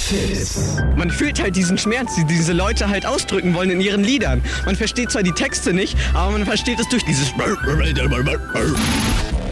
Fips. Man fühlt halt diesen Schmerz, die diese Leute halt ausdrücken wollen in ihren Liedern. Man versteht zwar die Texte nicht, aber man versteht es durch dieses